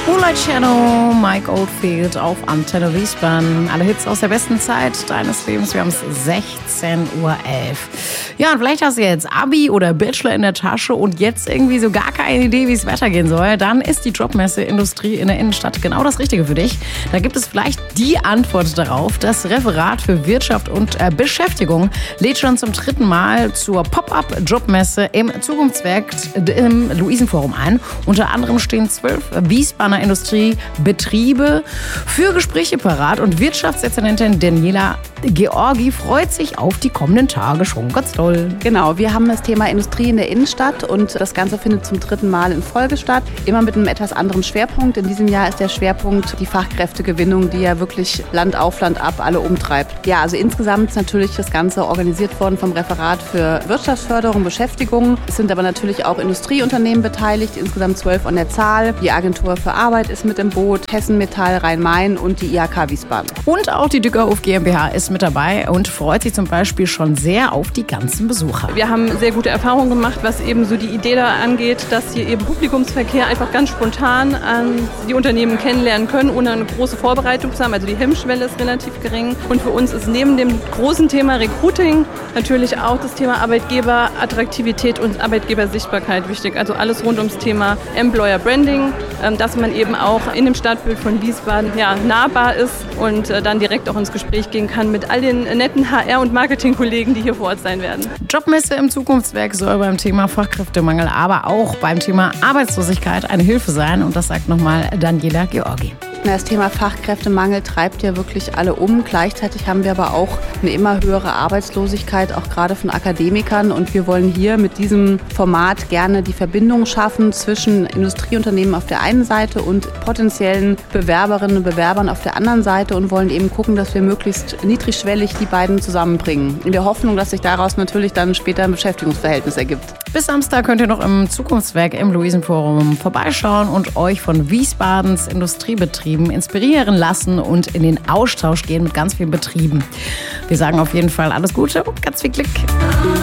Moonlight Shadow, Mike Oldfield auf Antenne Wiesbaden. Alle Hits aus der besten Zeit deines Lebens. Wir haben es 16:11 Uhr. Ja, und vielleicht hast du jetzt Abi oder Bachelor in der Tasche und jetzt irgendwie so gar keine Idee, wie es weitergehen soll. Dann ist die Jobmesse Industrie in der Innenstadt genau das Richtige für dich. Da gibt es vielleicht die Antwort darauf. Das Referat für Wirtschaft und Beschäftigung lädt schon zum 3. Mal zur Pop-up-Jobmesse im Zukunftswerk im Luisenforum ein. Unter anderem stehen 12 Wiesbadener Industriebetriebe für Gespräche parat und Wirtschaftsexzellentin Daniela Georgi freut sich auf die kommenden Tage schon ganz doll. Genau, wir haben das Thema Industrie in der Innenstadt und das Ganze findet zum 3. Mal in Folge statt. Immer mit einem etwas anderen Schwerpunkt. In diesem Jahr ist der Schwerpunkt die Fachkräftegewinnung, die ja wirklich Land auf, Land ab alle umtreibt. Ja, also insgesamt ist natürlich das Ganze organisiert worden vom Referat für Wirtschaftsförderung, Beschäftigung. Es sind aber natürlich auch Industrieunternehmen beteiligt, insgesamt 12 an der Zahl. Die Agentur für Arbeit ist mit im Boot, Hessen Metall, Rhein-Main und die IHK Wiesbaden. Und auch die Dückerhof GmbH ist mit dabei und freut sich zum Beispiel schon sehr auf die ganzen Besucher. Wir haben sehr gute Erfahrungen gemacht, was eben so die Idee da angeht, dass hier eben Publikumsverkehr einfach ganz spontan die Unternehmen kennenlernen können, ohne eine große Vorbereitung zu haben. Also die Hemmschwelle ist relativ gering. Und für uns ist neben dem großen Thema Recruiting natürlich auch das Thema Arbeitgeberattraktivität und Arbeitgebersichtbarkeit wichtig. Also alles rund ums Thema Employer Branding, dass man eben auch in dem Stadtbild von Wiesbaden nahbar ist und dann direkt auch ins Gespräch gehen kann mit all den netten HR- und Marketingkollegen, die hier vor Ort sein werden. Jobmesse im Zukunftswerk soll beim Thema Fachkräftemangel, aber auch beim Thema Arbeitslosigkeit eine Hilfe sein. Und das sagt nochmal Daniela Georgi. Das Thema Fachkräftemangel treibt ja wirklich alle um. Gleichzeitig haben wir aber auch eine immer höhere Arbeitslosigkeit, auch gerade von Akademikern. Und wir wollen hier mit diesem Format gerne die Verbindung schaffen zwischen Industrieunternehmen auf der einen Seite und potenziellen Bewerberinnen und Bewerbern auf der anderen Seite und wollen eben gucken, dass wir möglichst niedrigschwellig die beiden zusammenbringen. In der Hoffnung, dass sich daraus natürlich dann später ein Beschäftigungsverhältnis ergibt. Bis Samstag könnt ihr noch im Zukunftswerk im Luisenforum vorbeischauen und euch von Wiesbadens Industriebetrieben inspirieren lassen und in den Austausch gehen mit ganz vielen Betrieben. Wir sagen auf jeden Fall alles Gute und ganz viel Glück.